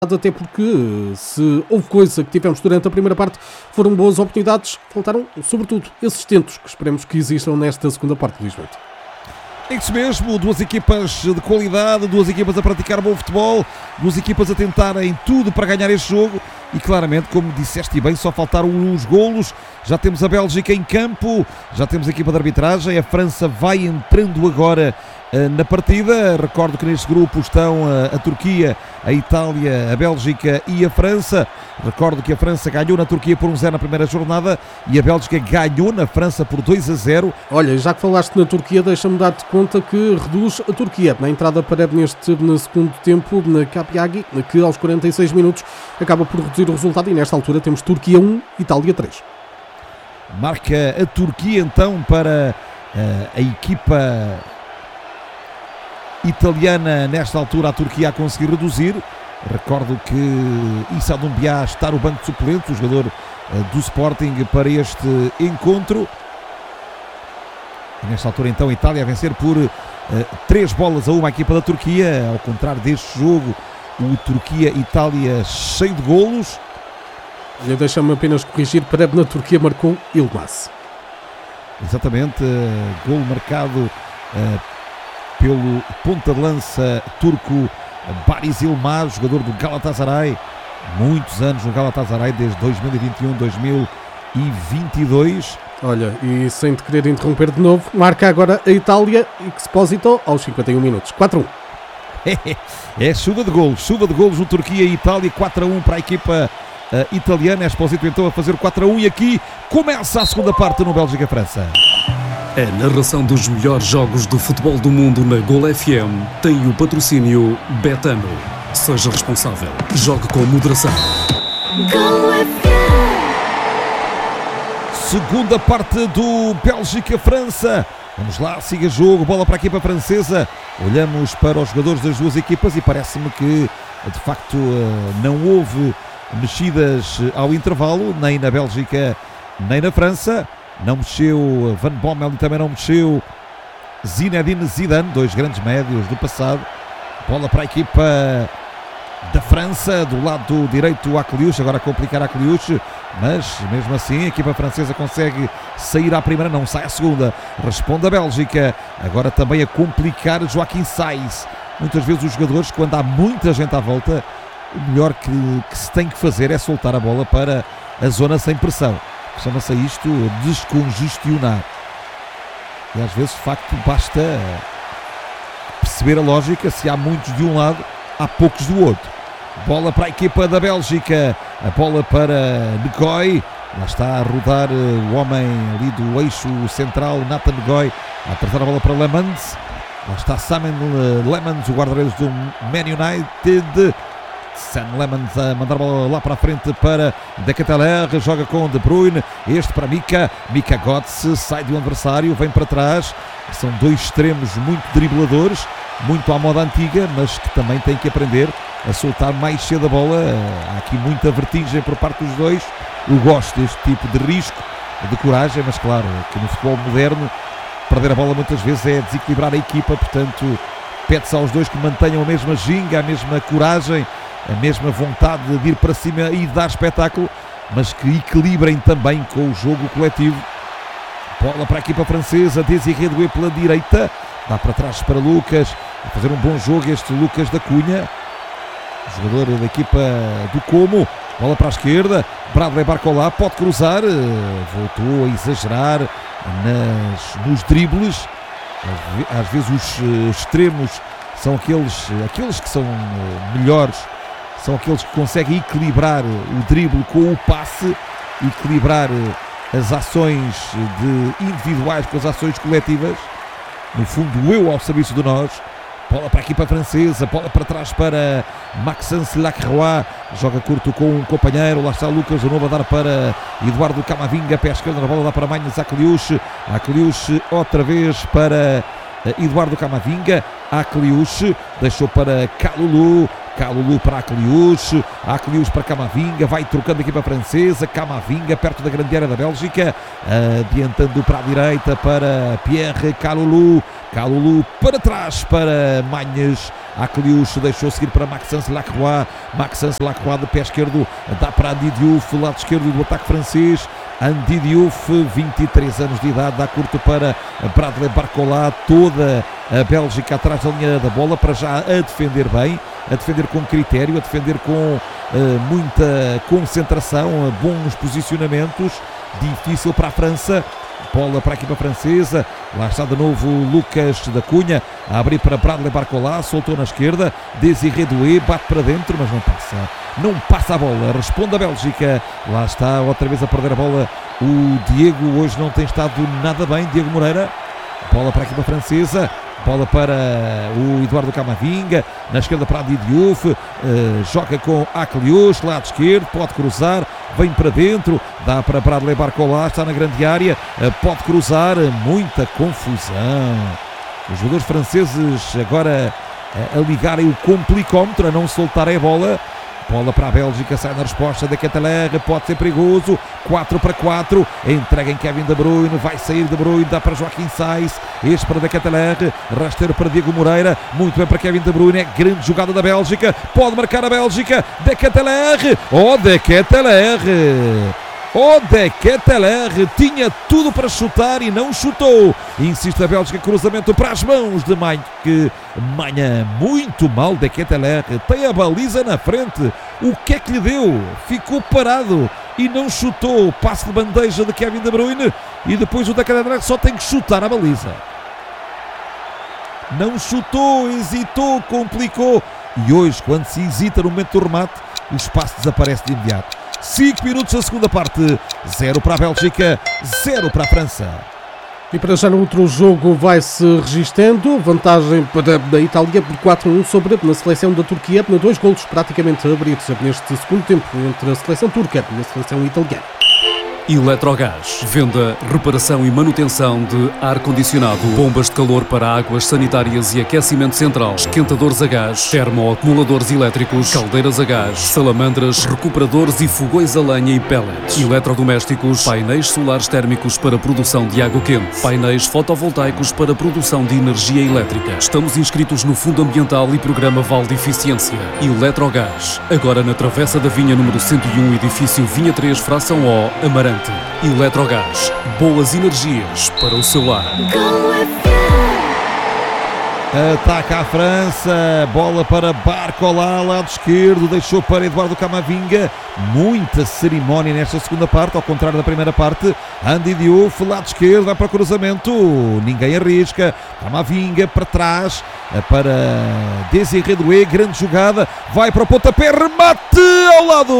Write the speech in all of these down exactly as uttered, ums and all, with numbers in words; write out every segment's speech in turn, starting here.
até porque se houve coisa que tivemos durante a primeira parte foram boas oportunidades, faltaram sobretudo esses tentos que esperemos que existam nesta segunda parte, Luís Bento. É isso mesmo, duas equipas de qualidade, duas equipas a praticar bom futebol, duas equipas a tentarem tudo para ganhar este jogo e claramente, como disseste bem, só faltaram os golos. Já temos a Bélgica em campo, já temos a equipa de arbitragem, a França vai entrando agora uh, na partida. Recordo que neste grupo estão uh, a Turquia, a Itália, a Bélgica e a França. Recordo que a França ganhou na Turquia por um zero na primeira jornada e a Bélgica ganhou na França por dois a zero. Olha, já que falaste na Turquia, deixa-me dar-te conta que reduz a Turquia na entrada para neste no segundo tempo na Kapiagi, que aos quarenta e seis minutos acaba por reduzir o resultado e nesta altura temos Turquia um, Itália três. Marca a Turquia então para uh, a equipa italiana. Nesta altura a Turquia a conseguir reduzir. Recordo que Issa Doumbia está no banco de suplentes, o jogador uh, do Sporting, para este encontro. E nesta altura então a Itália a vencer por uh, três bolas a uma a equipa da Turquia. Ao contrário deste jogo, o Turquia-Itália cheio de golos. Deixa-me apenas corrigir, para na Turquia marcou Yilmaz. Exatamente, uh, gol marcado uh, pelo ponta de lança turco Baris Yilmaz, jogador do Galatasaray, muitos anos no Galatasaray, desde dois mil e vinte e um, dois mil e vinte e dois. Olha, e sem te querer interromper de novo, marca agora a Itália, Exposito, aos cinquenta e um minutos, quatro a um. É chuva de golos, chuva de golos no Turquia e Itália, quatro a um para a equipa uh, italiana. Exposito então a fazer quatro a um e aqui começa a segunda parte no Bélgica-França. A narração dos melhores jogos do futebol do mundo na Gol F M tem o patrocínio Betano. Seja responsável. Jogue com moderação. Gol F M. Segunda parte do Bélgica-França. Vamos lá, siga jogo, bola para a equipa francesa. Olhamos para os jogadores das duas equipas e parece-me que, de facto, não houve mexidas ao intervalo, nem na Bélgica, nem na França. Não mexeu Van Bommel e também não mexeu Zinedine Zidane, dois grandes médios do passado. Bola para a equipa da França, do lado direito a Akliouche, agora a complicar a Akliouche, mas mesmo assim a equipa francesa consegue sair à primeira, não sai à segunda. Responde a Bélgica, agora também a complicar Joaquim Saiz. Muitas vezes os jogadores, quando há muita gente à volta, o melhor que, que se tem que fazer é soltar a bola para a zona sem pressão. Chama-se isto descongestionar. E às vezes, de facto, basta perceber a lógica. Se há muitos de um lado, há poucos do outro. Bola para a equipa da Bélgica. A bola para Ngoy. Lá está a rodar o homem ali do eixo central, Nathan Ngoy, a apertar a bola para Lemans. Lá está Simon Lemans, o guarda-redes do Man United. Sam Lemans a mandar a bola lá para a frente para De Ketelaere, joga com De Bruyne, este para Mika, Mika Götze, sai do adversário, vem para trás. São dois extremos muito dribladores, muito à moda antiga, mas que também têm que aprender a soltar mais cedo a bola. Há aqui muita vertigem por parte dos dois. Eu gosto deste tipo de risco, de coragem, mas claro, que no futebol moderno perder a bola muitas vezes é desequilibrar a equipa, portanto pede-se aos dois que mantenham a mesma ginga, a mesma coragem, a mesma vontade de ir para cima e de dar espetáculo, mas que equilibrem também com o jogo coletivo. Bola para a equipa francesa, Désiré Doué pela direita, dá para trás para Lucas, a fazer um bom jogo este Lucas da Cunha, jogador da equipa do Como. Bola para a esquerda, Bradley Barcola pode cruzar, voltou a exagerar nas, nos dribles. Às vezes os extremos são aqueles, aqueles que são melhores, são aqueles que conseguem equilibrar o drible com o passe, equilibrar as ações de individuais com as ações coletivas. No fundo, eu ao serviço de nós. Bola para a equipa francesa, bola para trás para Maxence Lacroix, joga curto com um companheiro, lá está Lucas de novo a dar para Eduardo Camavinga, pé esquerdo, a bola dá para Magnus Akliouche, Akliouche outra vez para Eduardo Camavinga, Akliouche deixou para Kalulu, Kalulu para Aklius, Aklius para Camavinga, vai trocando a equipa francesa, Camavinga perto da grande área da Bélgica, adiantando para a direita para Pierre Kalulu, Kalulu para trás para Magnus, Aklius deixou seguir para Maxence Lacroix, Maxence Lacroix de pé esquerdo, dá para Andy Diouf, lado esquerdo do ataque francês, Andy Diouf, vinte e três anos de idade, dá curto para Bradley Barcola, toda a Bélgica atrás da linha da bola, para já a defender bem, a defender com critério, a defender com uh, muita concentração, uh, bons posicionamentos, difícil para a França. Bola para a equipa francesa, lá está de novo Lucas da Cunha, a abrir para Bradley Barcola, soltou na esquerda, Désiré Doué, bate para dentro, mas não passa, não passa a bola, responde a Bélgica, lá está outra vez a perder a bola o Diego, hoje não tem estado nada bem, Diego Moreira, bola para a equipa francesa, bola para o Eduardo Camavinga, na esquerda para Andy Diouf, uh, joga com Aklius, lado esquerdo, pode cruzar, vem para dentro, dá para Bradley Barcola, está na grande área, uh, pode cruzar, muita confusão. Os jogadores franceses agora uh, a ligarem o complicómetro, a não soltarem a bola. Bola para a Bélgica, sai na resposta da Ketelaere, pode ser perigoso, quatro para quatro, entrega em Kevin De Bruyne, vai sair De Bruyne, dá para Joaquim Sais, este para da Ketelaere, rasteiro para Diego Moreira, muito bem para Kevin De Bruyne, é grande jogada da Bélgica, pode marcar a Bélgica, da Ketelaere, oh da Ketelaere! O De Ketelaere tinha tudo para chutar e não chutou. Insiste a Bélgica, cruzamento para as mãos de Mike Maignan. Muito mal De Ketelaere, tem a baliza na frente. O que é que lhe deu? Ficou parado e não chutou. Passe de bandeja de Kevin De Bruyne e depois o De Ketelaere só tem que chutar a baliza. Não chutou, hesitou, complicou. E hoje, quando se hesita no momento do remate, o espaço desaparece de imediato. cinco minutos da segunda parte, zero para a Bélgica, zero para a França. E para já no outro jogo vai-se registando vantagem para a Itália por quatro a um sobre a seleção da Turquia, dois golos praticamente abridos neste segundo tempo entre a seleção turca e a seleção italiana. Eletrogás. Venda, reparação e manutenção de ar-condicionado, bombas de calor para águas sanitárias e aquecimento central, esquentadores a gás, termoacumuladores elétricos, caldeiras a gás, salamandras, recuperadores e fogões a lenha e pellets, eletrodomésticos, painéis solares térmicos para produção de água quente, painéis fotovoltaicos para produção de energia elétrica. Estamos inscritos no Fundo Ambiental e Programa Vale de Eficiência. Eletrogás. Agora na Travessa da Vinha número cento e um, edifício Vinha três, fração O, Amarante. Eletrogás, boas energias para o seu lar. Ataca a França, bola para Barcola, lado esquerdo, deixou para Eduardo Camavinga. Muita cerimónia nesta segunda parte, ao contrário da primeira parte. Andy Diouf, lado esquerdo, vai para o cruzamento, ninguém arrisca. Camavinga para trás, para Désiré Doué, grande jogada, vai para o pontapé, remate ao lado.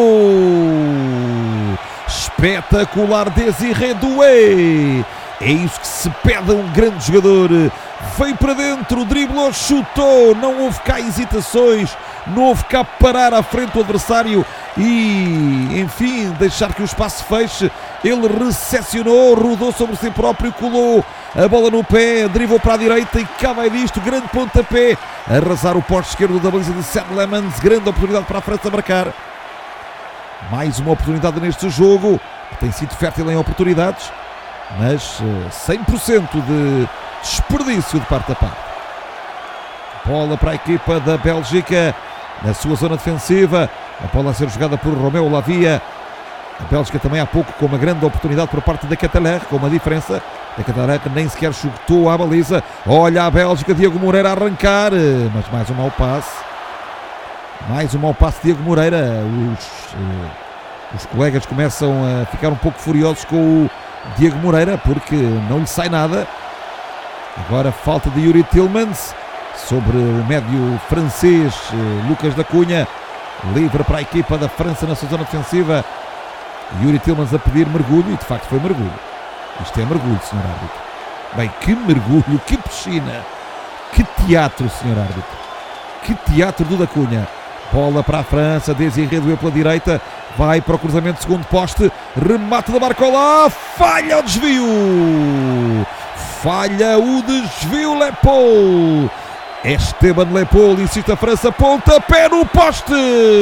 Espetacular Désiré Doué. É isso que se pede a um grande jogador. Veio para dentro, driblou, chutou, não houve cá hesitações, não houve cá parar à frente do adversário e, enfim, deixar que o espaço feche. Ele recepcionou, rodou sobre si próprio, colou a bola no pé, driblou para a direita e cá vai disto, grande pontapé, arrasar o poste esquerdo da baliza de Sam Lemans, grande oportunidade para a França marcar. Mais uma oportunidade neste jogo, tem sido fértil em oportunidades, mas cem por cento de desperdício de parte a parte. Bola para a equipa da Bélgica na sua zona defensiva, a bola a ser jogada por Romeu Lavia. A Bélgica também há pouco com uma grande oportunidade por parte da Ketelaere, com uma diferença. A Ketelaere nem sequer chutou à baliza. Olha a Bélgica, Diego Moreira a arrancar, mas mais um mau passe. Mais um mau passe de Diego Moreira. Os, os colegas começam a ficar um pouco furiosos com o Diego Moreira porque não lhe sai nada. Agora falta de Yuri Tillmans sobre o médio francês Lucas da Cunha. Livre para a equipa da França na sua zona defensiva. Yuri Tillmans a pedir mergulho e de facto foi mergulho. Isto é mergulho, senhor árbitro. Bem, que mergulho, que piscina, que teatro, senhor árbitro. Que teatro do da Cunha. Bola para a França, Désiré Doué pela direita, vai para o cruzamento, segundo poste, remate da Barcola, falha o desvio, falha o desvio, Lepol, Esteban Lepol, insiste a França, pontapé no poste.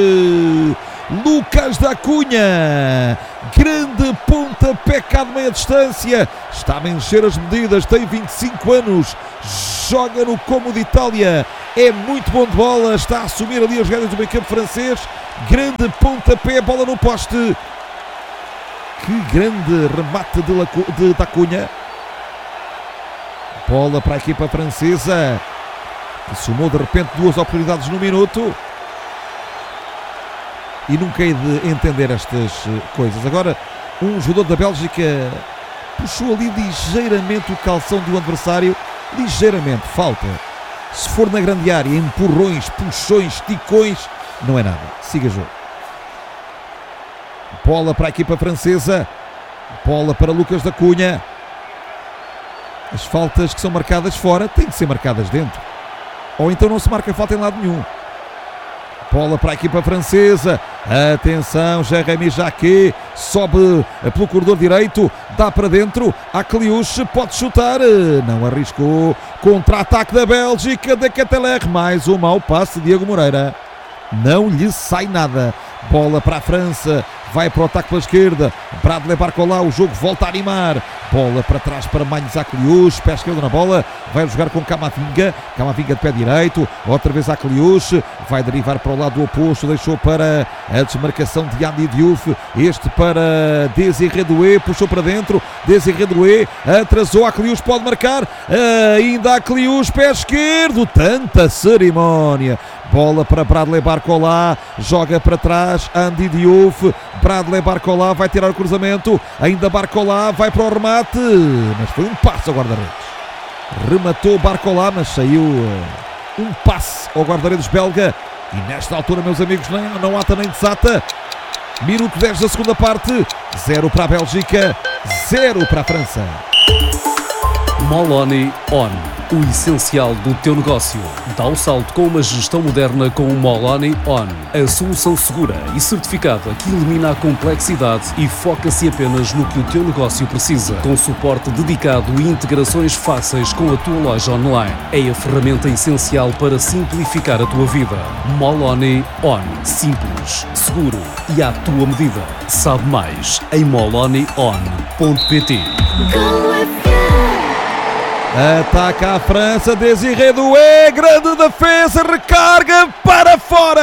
Lucas da Cunha, grande pontapé cá de meia distância, está a encher as medidas, tem vinte e cinco anos, joga no Como de Itália, é muito bom de bola, está a assumir ali as rédeas do meio campo francês, grande pontapé, bola no poste. Que grande remate de, Lacu- de da Cunha. Bola para a equipa francesa, que somou de repente duas oportunidades no minuto. E nunca hei de entender estas coisas. Agora, um jogador da Bélgica puxou ali ligeiramente o calção do adversário. Ligeiramente, falta. Se for na grande área, empurrões, puxões, esticões, não é nada. Siga jogo. Bola para a equipa francesa. Bola para Lucas da Cunha. As faltas que são marcadas fora têm que ser marcadas dentro. Ou então não se marca falta em lado nenhum. Bola para a equipa francesa. Atenção, Jérémy Jacquet sobe pelo corredor direito, dá para dentro. Akliouche pode chutar, não arriscou. Contra-ataque da Bélgica, de Keteler. Mais um mau passe, Diego Moreira. Não lhe sai nada. Bola para a França, vai para o ataque pela esquerda. Bradley Barcola, o jogo volta a animar. Bola para trás para Magnus Akliouche, pé esquerdo na bola, vai jogar com Camavinga. Camavinga de pé direito, outra vez Akliouche, vai derivar para o lado oposto, deixou para a desmarcação de Andy Diouf. Este para Désiré Doué, puxou para dentro. Désiré Doué atrasou, Akliouche pode marcar. Ainda Akliouche, pé esquerdo, tanta cerimónia. Bola para Bradley Barcola, joga para trás, Andy Diouf. Bradley Barcola vai tirar o cruzamento, ainda Barcola vai para o remate, mas foi um passe ao guarda-redes. Rematou Barcola, mas saiu um passe ao guarda-redes belga. E nesta altura, meus amigos, não, não ata nem desata. Minuto dez da segunda parte, zero para a Bélgica, zero para a França. Moloni On, o essencial do teu negócio. Dá o salto com uma gestão moderna com o Moloni On. A solução segura e certificada que elimina a complexidade e foca-se apenas no que o teu negócio precisa. Com suporte dedicado e integrações fáceis com a tua loja online. É a ferramenta essencial para simplificar a tua vida. Moloni On. Simples, seguro e à tua medida. Sabe mais em moloni on ponto pt. Go with you. Ataca a França, Désiré Doué, grande defesa, recarga para fora.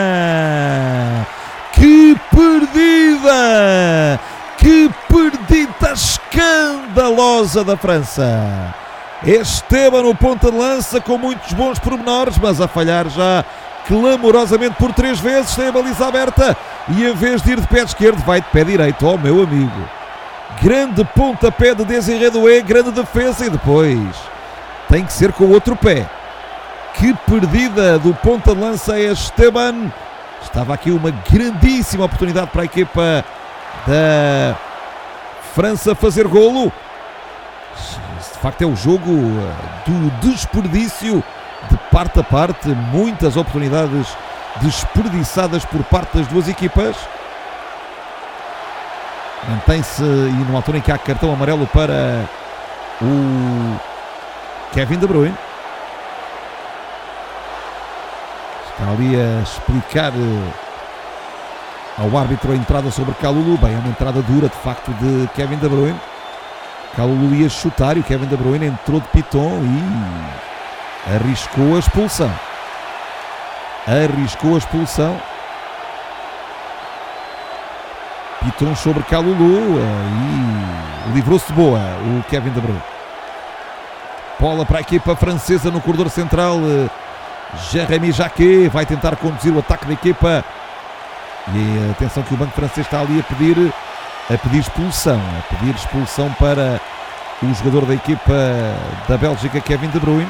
Que perdida, que perdida escandalosa da França. Esteban no ponta de lança com muitos bons pormenores, mas a falhar já clamorosamente por três vezes, tem a baliza aberta e em vez de ir de pé esquerdo vai de pé direito, oh meu amigo. Grande pontapé de Désiré Doué, grande defesa e depois tem que ser com o outro pé. Que perdida do ponta de lança é Esteban. Estava aqui uma grandíssima oportunidade para a equipa da França fazer golo. De facto é o jogo do desperdício de parte a parte. Muitas oportunidades desperdiçadas por parte das duas equipas. Mantém-se, e numa altura em que há cartão amarelo para o Kevin De Bruyne. Está ali a explicar ao árbitro a entrada sobre Kalulu. Bem, é uma entrada dura de facto de Kevin De Bruyne. Kalulu ia chutar e o Kevin De Bruyne entrou de piton e arriscou a expulsão. Arriscou a expulsão. Piton sobre Kalulu e livrou-se de boa o Kevin De Bruyne. Bola para a equipa francesa no corredor central. Jérémy Jacquet vai tentar conduzir o ataque da equipa. E atenção que o banco francês está ali a pedir, a pedir expulsão. A pedir expulsão para o jogador da equipa da Bélgica, Kevin De Bruyne.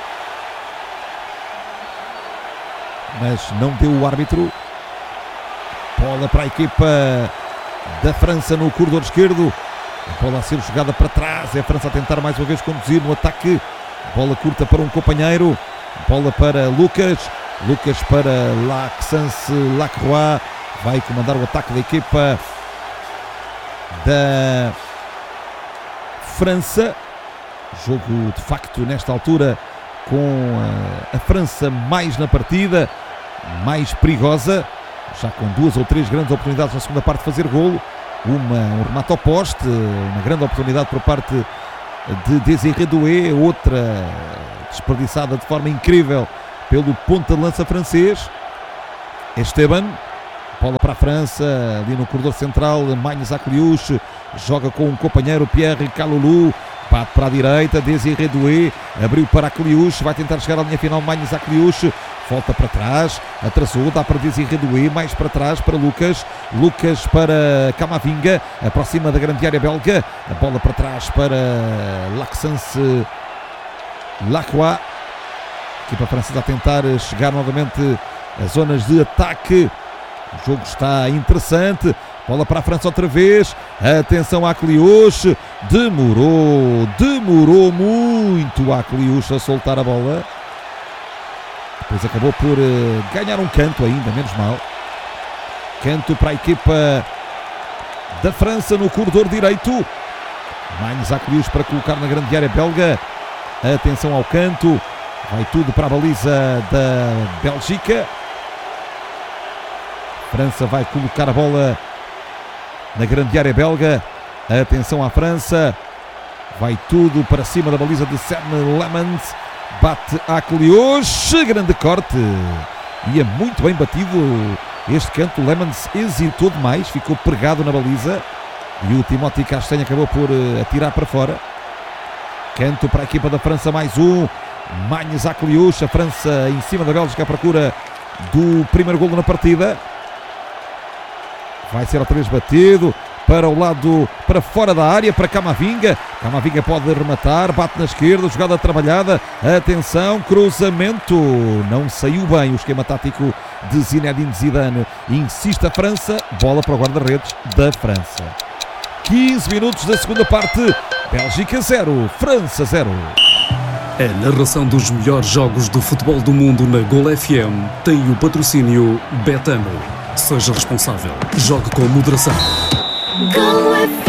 Mas não deu o árbitro. Bola para a equipa da França no corredor esquerdo. A bola a ser jogada para trás. É a França a tentar mais uma vez conduzir no ataque. Bola curta para um companheiro. Bola para Lucas. Lucas para Maxence Lacroix. Vai comandar o ataque da equipa da França. Jogo de facto nesta altura com a, a França mais na partida, mais perigosa, já com duas ou três grandes oportunidades na segunda parte de fazer golo. Uma, um remate ao poste, uma grande oportunidade por parte de Désiré Doué, outra desperdiçada de forma incrível pelo ponta de lança francês. Esteban, bola para a França, ali no corredor central, Magnus Akliouche joga com um companheiro, Pierre Kalulu, bate para a direita, Désiré Doué, abriu para Akliouche, vai tentar chegar à linha final, Magnus Akliouche, volta para trás, atrasou, dá para Désiré Doué, mais para trás para Lucas, Lucas para Camavinga, aproxima da grande área belga, a bola para trás para Maxence Lacroix, a equipa francesa a tentar chegar novamente às zonas de ataque. O jogo está interessante, bola para a França outra vez, atenção a Akliouche, demorou, demorou muito a Akliouche a soltar a bola. Depois acabou por uh, ganhar um canto ainda, menos mal. Canto para a equipa da França no corredor direito. Magnus Akliouche para colocar na grande área belga. Atenção ao canto. Vai tudo para a baliza da Bélgica. França vai colocar a bola na grande área belga. Atenção à França. Vai tudo para cima da baliza de Sam Lemans. Bate Akliouche, grande corte, e é muito bem batido este canto. Lemans hesitou demais, ficou pregado na baliza e o Timothy Castanho acabou por atirar para fora. Canto para a equipa da França, mais um, Magnus Akliouche, a França em cima da Bélgica à procura do primeiro golo na partida. Vai ser outra vez batido para o lado, para fora da área, para Camavinga. Camavinga pode rematar, bate na esquerda, jogada trabalhada, atenção, cruzamento, não saiu bem o esquema tático de Zinedine Zidane. Insiste a França, bola para o guarda-redes da França. quinze minutos da segunda parte, Bélgica zero, França zero. A narração dos melhores jogos do futebol do mundo na Gol F M tem o patrocínio Betano. Seja responsável, jogue com moderação. Go F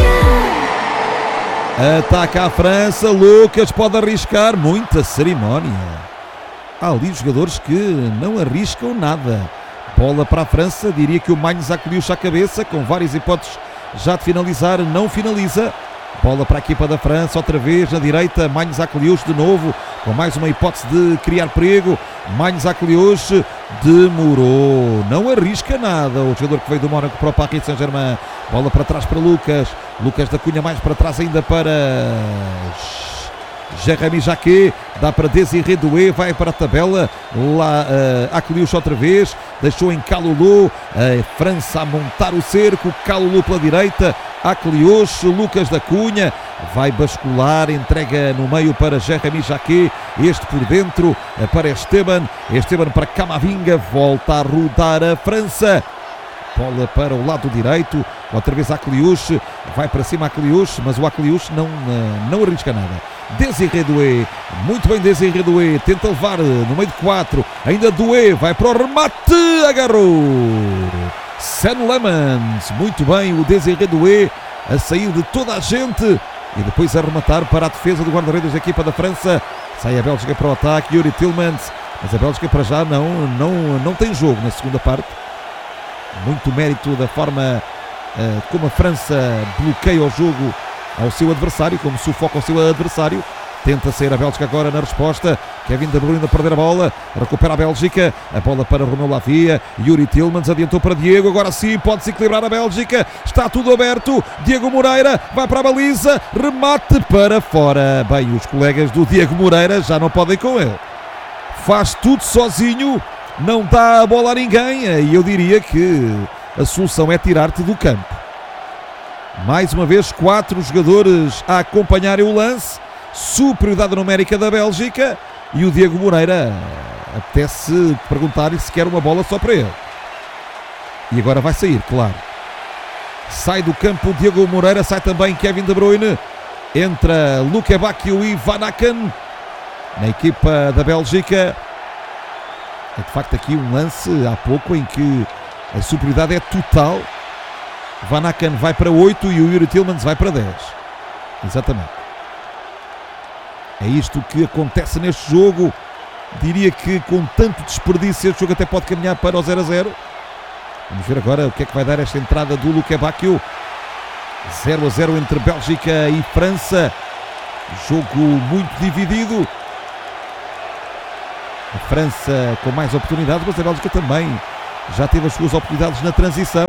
M. Ataca a França, Lucas pode arriscar, muita cerimónia. Há ali jogadores que não arriscam nada. Bola para a França, diria que o Magnus Akliouche à cabeça, com várias hipóteses já de finalizar, não finaliza. Bola para a equipa da França, outra vez na direita, Magnus Akliouche de novo, com mais uma hipótese de criar perigo. Magnus Akliouche demorou, não arrisca nada o jogador que veio do Mónaco para o Paris Saint-Germain. Bola para trás para Lucas, Lucas da Cunha mais para trás ainda para Jérémy Jacquet, dá para Désiré Doué, vai para a tabela, lá uh, Akliouche outra vez, deixou em Kalulu, a França a montar o cerco, Kalulu pela direita, Akliouche, Lucas da Cunha, vai bascular, entrega no meio para Jérémy Jacquet, este por dentro para Esteban, Esteban para Camavinga, volta a rodar a França. Bola para o lado direito, outra vez Akliouche, vai para cima Akliouche, mas o Akliouche não, não arrisca nada. Désiré Doué, muito bem Désiré Doué, tenta levar no meio de quatro, ainda Doué, vai para o remate, agarrou Sam Lemans, muito bem o Désiré Doué, a sair de toda a gente e depois a rematar para a defesa do guarda-redes da equipa da França. Sai a Bélgica para o ataque, Yuri Tillmans, mas a Bélgica para já não, não, não tem jogo na segunda parte. Muito mérito da forma uh, como a França bloqueia o jogo ao seu adversário, como sufoca o seu adversário. Tenta sair a Bélgica agora na resposta. Kevin De Bruyne a perder a bola, recupera a Bélgica, a bola para Romeu Lavia, Yuri Tillmans adiantou para Diego, agora sim pode-se equilibrar a Bélgica, está tudo aberto, Diego Moreira vai para a baliza, remate para fora. Bem, os colegas do Diego Moreira já não podem com ele, faz tudo sozinho, não dá a bola a ninguém, e eu diria que a solução é tirar-te do campo. Mais uma vez quatro jogadores a acompanharem o lance, superioridade numérica da Bélgica, e o Diego Moreira apetece perguntar se quer uma bola só para ele. E agora vai sair, claro. Sai do campo o Diego Moreira, sai também Kevin De Bruyne, entra Luke Bacchio e Van Aken na equipa da Bélgica. É de facto aqui um lance há pouco em que a superioridade é total. Van Aken vai para oito e o Yuri Tillmans vai para dez. Exatamente. É isto que acontece neste jogo. Diria que com tanto desperdício este jogo até pode caminhar para o zero a zero. Vamos ver agora o que é que vai dar esta entrada do Luque Bacchio. zero a zero entre Bélgica e França. Jogo muito dividido. A França com mais oportunidades, mas a Bélgica também já teve as suas oportunidades na transição.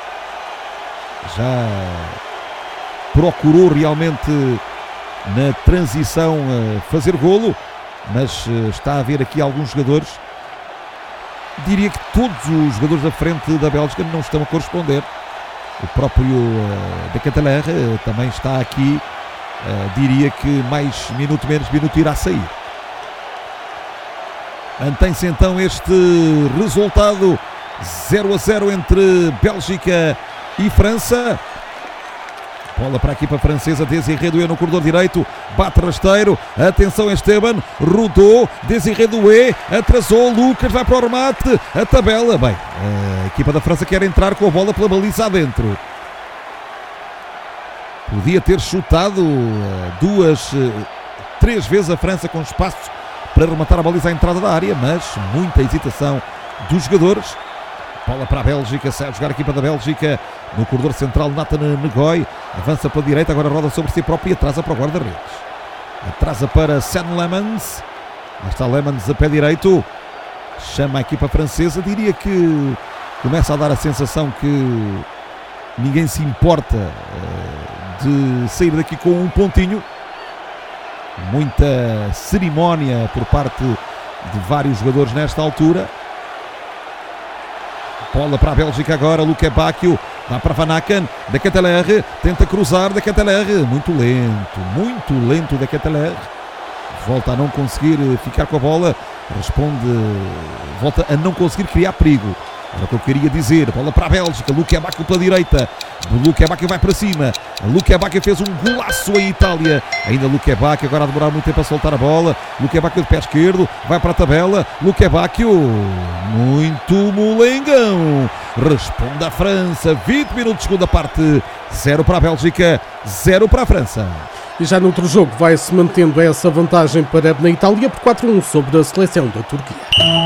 Já procurou realmente na transição fazer golo, mas está a haver aqui alguns jogadores. Diria que todos os jogadores da frente da Bélgica não estão a corresponder. O próprio uh, de Ketelaere uh, também está aqui. Uh, diria que mais minuto, menos minuto irá sair. Mantém-se então este resultado zero a zero entre Bélgica e França. Bola para a equipa francesa, Désiré Doué no corredor direito, bate rasteiro, atenção Esteban, rodou, Désiré Doué, atrasou, Lucas vai para o remate, a tabela, bem, a equipa da França quer entrar com a bola pela baliza adentro. Podia ter chutado duas, três vezes a França com espaço para rematar a baliza à entrada da área, mas muita hesitação dos jogadores. Bola para a Bélgica, sai a jogar a equipa da Bélgica no corredor central. Nathan Ngoy avança para a direita, agora roda sobre si próprio e atrasa para o guarda-redes. Atrasa para Sam Lemans. Lá está Lemans a pé direito. Chama a equipa francesa. Diria que começa a dar a sensação que ninguém se importa uh, de sair daqui com um pontinho. Muita cerimónia por parte de vários jogadores nesta altura. Bola para a Bélgica agora, Luque Bacchio, dá para Van Aken, de Ketelaere, tenta cruzar, de Ketelaere, muito lento, muito lento de Ketelaere, volta a não conseguir ficar com a bola, responde, volta a não conseguir criar perigo. Era o que eu queria dizer. Bola para a Bélgica, Luque Bacchio pela direita, Luque Bacchio vai para cima, Luque Bacchio fez um golaço em Itália, ainda Luque Bacchio agora a demorar muito tempo a soltar a bola, Luque Bacchio de pé esquerdo, vai para a tabela, Luque Bacchio, muito molengão, responde a França, vinte minutos de segunda parte, zero para a Bélgica, zero para a França. E já no outro jogo vai-se mantendo essa vantagem para a Itália por quatro a um sobre a seleção da Turquia.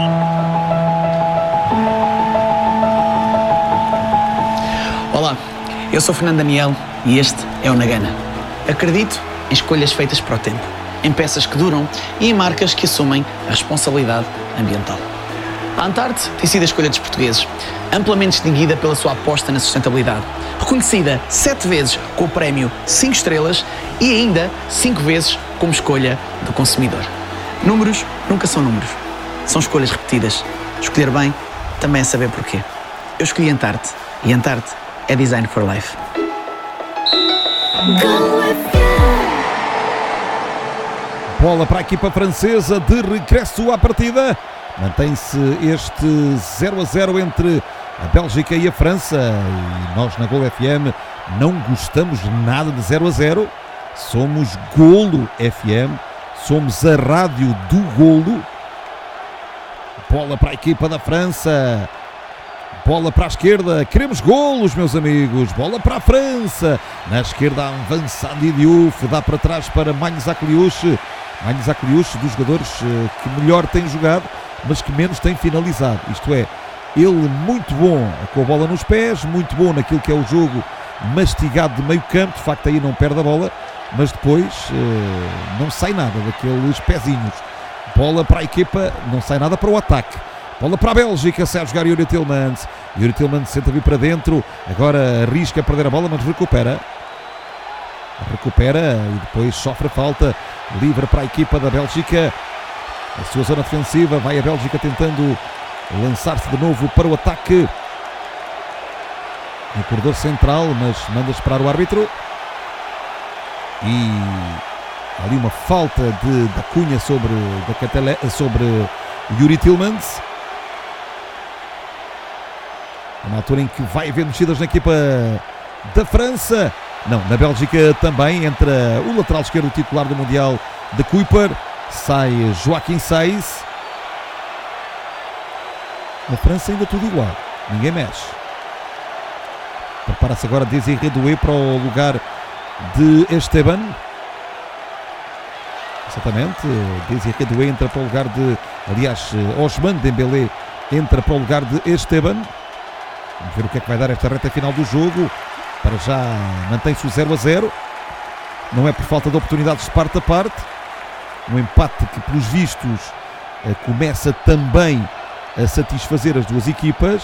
Olá, eu sou Fernando Daniel e este é o Nagana. Acredito em escolhas feitas para o tempo, em peças que duram e em marcas que assumem a responsabilidade ambiental. A Antarte tem sido a escolha dos portugueses, amplamente distinguida pela sua aposta na sustentabilidade, reconhecida sete vezes com o prémio cinco estrelas e ainda cinco vezes como escolha do consumidor. Números nunca são números, são escolhas repetidas. Escolher bem também é saber porquê. Eu escolhi Antarte e Antarte é Design for Life. Bola para a equipa francesa de regresso à partida. Mantém-se este zero a zero entre a Bélgica e a França. E nós na Golo F M não gostamos nada de zero a zero. Somos Golo F M. Somos a rádio do Golo. Bola para a equipa da França. Bola para a esquerda, queremos golos, meus amigos. Bola para a França. Na esquerda, avançado Diouf. Dá para trás para Magnes Akliouche. Magnes Akliouche, dos jogadores que melhor tem jogado, mas que menos tem finalizado. Isto é, ele muito bom com a bola nos pés, muito bom naquilo que é o jogo mastigado de meio campo. De facto, aí não perde a bola, mas depois não sai nada daqueles pezinhos. Bola para a equipa, não sai nada para o ataque. Bola para a Bélgica, sai a jogar Yuri Tillmans. Yuri Tillmans senta vir para dentro, agora arrisca a perder a bola, mas recupera. Recupera e depois sofre a falta. Livre para a equipa da Bélgica. A sua zona defensiva, vai a Bélgica tentando lançar-se de novo para o ataque. No corredor central, mas manda esperar o árbitro. E ali uma falta de, da Cunha sobre, da Catele, sobre Yuri Tillmans. Na altura em que vai haver mexidas na equipa da França. Não, na Bélgica também entra o lateral esquerdo titular do Mundial de Kuiper. Sai Joaquim Saiz. Na França ainda tudo igual. Ninguém mexe. Prepara-se agora Désiré Doué para o lugar de Esteban. Exatamente. Désiré Doué entra para o lugar de Aliás, Ousmane Dembélé entra para o lugar de Esteban. Vamos ver o que é que vai dar esta reta final do jogo. Para já mantém-se o zero a zero. Não é por falta de oportunidades de parte a parte. Um empate que, pelos vistos, começa também a satisfazer as duas equipas.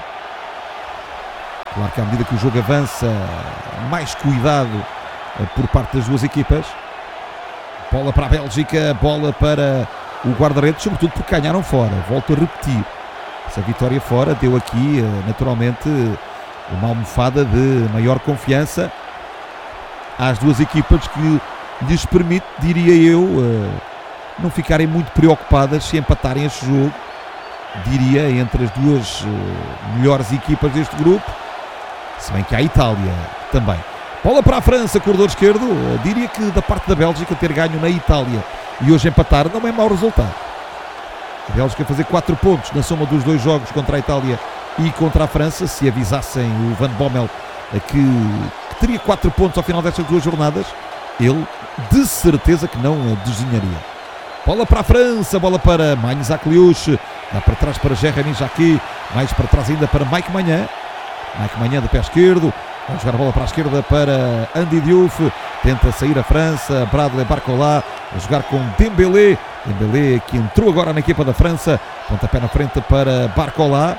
Claro que à medida que o jogo avança, mais cuidado por parte das duas equipas. Bola para a Bélgica, bola para o guarda-redes, sobretudo porque ganharam fora. Volto a repetir, essa vitória fora deu aqui, naturalmente, uma almofada de maior confiança às duas equipas, que lhes permite, diria eu, não ficarem muito preocupadas se empatarem este jogo, diria, entre as duas melhores equipas deste grupo, se bem que há a Itália também. Bola para a França, corredor esquerdo. Diria que da parte da Bélgica ter ganho na Itália e hoje empatar não é mau resultado. A Bélgica fazer quatro pontos na soma dos dois jogos contra a Itália e contra a França, se avisassem o Van Bommel que, que teria quatro pontos ao final destas duas jornadas, ele de certeza que não desenharia. Bola para a França, bola para Magnes Akliouche, dá para trás para Jeremy Jacquet, mais para trás ainda para Mike Maignan. Mike Maignan de pé esquerdo. Vai jogar a bola para a esquerda para Andy Diouf. Tenta sair a França. Bradley Barcola a jogar com Dembélé. Dembélé que entrou agora na equipa da França. Pontapé na frente para Barcola.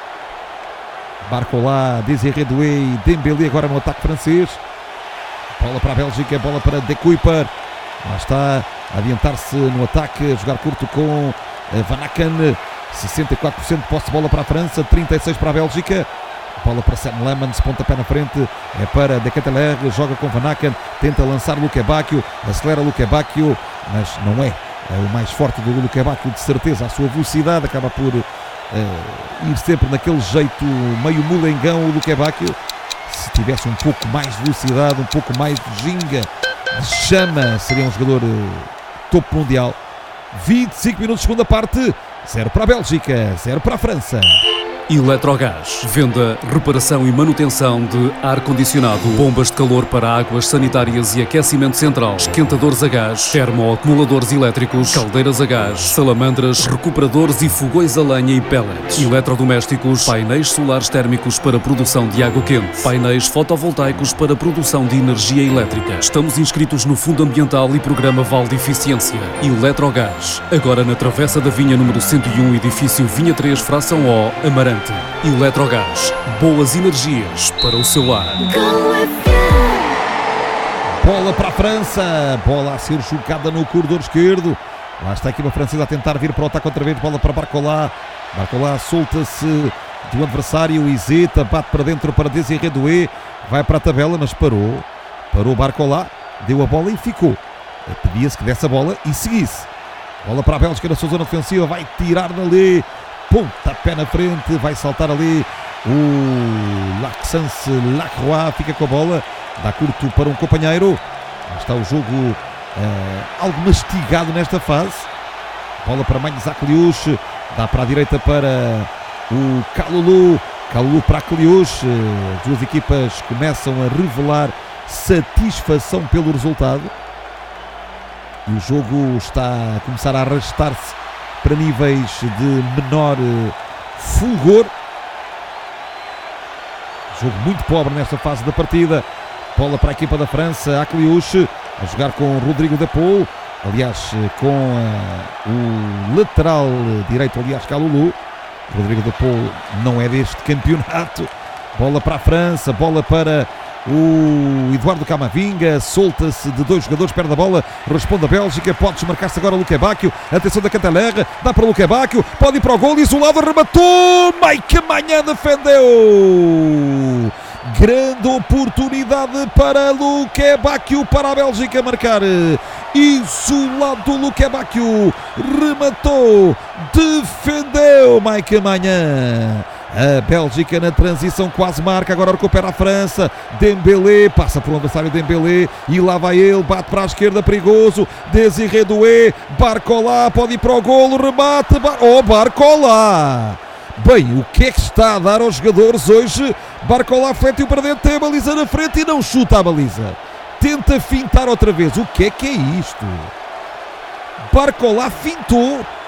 Barcola, Désiré Doué e Dembélé agora no ataque francês. Bola para a Bélgica. Bola para De Kuyper. Lá está a adiantar-se no ataque. A jogar curto com Van Aken. sessenta e quatro por cento de posse de bola para a França. trinta e seis por cento para a Bélgica. Bola para Sam Lemans, pontapé na frente, é para De Ketelaere, joga com Van Aken, tenta lançar Luque Bacchio, acelera Luque Bacchio, mas não é, é o mais forte do Luque Bacchio, de certeza. A sua velocidade acaba por uh, ir sempre naquele jeito meio mulengão o Luque Bacchio. Se tivesse um pouco mais de velocidade, um pouco mais de ginga, de chama, seria um jogador uh, topo mundial. vinte e cinco minutos, segunda parte, zero para a Bélgica, zero para a França. Eletrogás. Venda, reparação e manutenção de ar-condicionado, bombas de calor para águas sanitárias e aquecimento central, esquentadores a gás, termoacumuladores elétricos, caldeiras a gás, salamandras, recuperadores e fogões a lenha e pellets, eletrodomésticos, painéis solares térmicos para produção de água quente, painéis fotovoltaicos para produção de energia elétrica. Estamos inscritos no Fundo Ambiental e Programa Vale de Eficiência. Eletrogás. Agora na Travessa da Vinha número cento e um, edifício Vinha três, fração O, Amarante. Eletrogás, boas energias para o seu lar. Bola para a França, bola a ser jogada no corredor esquerdo. Lá está a equipa francesa a tentar vir para o ataque outra vez. Bola para Barcola. Barcola solta-se do adversário, hesita, bate para dentro para Désiré Doué. Vai para a tabela, mas parou. Parou Barcola, deu a bola e ficou. Pedia-se que desse a bola e seguisse. Bola para a Bélgica na sua zona defensiva, vai tirar dali. Pontapé na frente, vai saltar ali o Maxence Lacroix, fica com a bola, dá curto para um companheiro. Está o jogo uh, algo mastigado nesta fase. Bola para Magnes Akliouche, dá para a direita para o Kalulu, Kalulu para Akliouche. As duas equipas começam a revelar satisfação pelo resultado e o jogo está a começar a arrastar-se para níveis de menor fulgor. Jogo muito pobre nesta fase da partida. Bola para a equipa da França, Akliouche a jogar com Rodrigo de Paul, aliás com uh, o lateral direito, aliás Kalulu. Rodrigo de Paul não é deste campeonato. Bola para a França, bola para o Eduardo Camavinga, solta-se de dois jogadores, perde a bola, responde a Bélgica, pode desmarcar-se agora o Luque Bacchio, atenção da Ketelaere, dá para o Luque Bacchio, pode ir para o gol, isolado, arrematou, Mike Maignan defendeu, grande oportunidade para Luque Bacchio, para a Bélgica marcar, isolado Luque Bacchio, rematou, defendeu Mike Maignan. A Bélgica na transição quase marca, agora recupera a França. Dembélé, passa por um adversário Dembélé e lá vai ele, bate para a esquerda, perigoso. Désiré Doué, Barcola, pode ir para o golo, remate, Bar... oh Barcola! Bem, o que é que está a dar aos jogadores hoje? Barcola fletiu para dentro, tem a baliza na frente e não chuta a baliza. Tenta fintar outra vez, o que é que é isto? Barcola fintou, tinha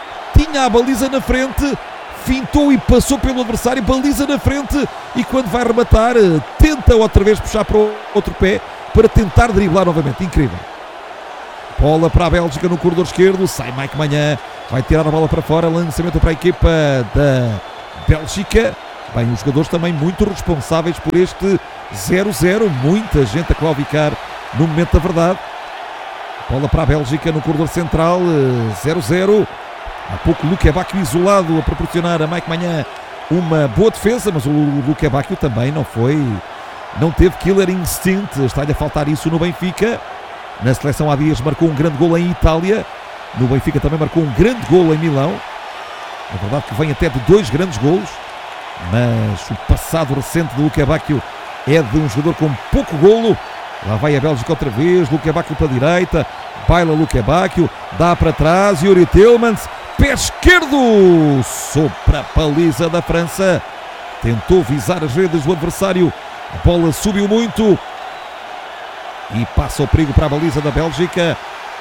tinha a baliza na frente, fintou e passou pelo adversário, baliza na frente, e quando vai rematar, tenta outra vez puxar para o outro pé, para tentar driblar novamente. Incrível. Bola para a Bélgica no corredor esquerdo, sai Mike Maignan, vai tirar a bola para fora, lançamento para a equipa da Bélgica. Bem, os jogadores também muito responsáveis por este zero zero, muita gente a claudicar no momento da verdade. Bola para a Bélgica no corredor central, zero zero. Há pouco Luque Bacchio isolado a proporcionar a Mike Maignan uma boa defesa, mas o Luque Bacchio também não foi, não teve killer instinct, está-lhe a faltar isso no Benfica. Na seleção há dias marcou um grande gol em Itália, no Benfica também marcou um grande gol em Milão. É verdade que vem até de dois grandes golos, mas o passado recente do Luque Bacchio é de um jogador com pouco golo. Lá vai a Bélgica outra vez, Luque Bacchio para a direita, baila Luque Bacchio, dá para trás, Yuri Tillmans, pé esquerdo, sopra a baliza da França, tentou visar as redes do adversário, a bola subiu muito e passa o perigo para a baliza da Bélgica.